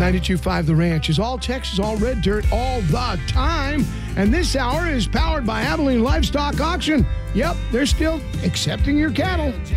92.5 The Ranch is all Texas, all red dirt, all the time. And this hour is powered by Abilene Livestock Auction. Yep, they're still accepting your cattle.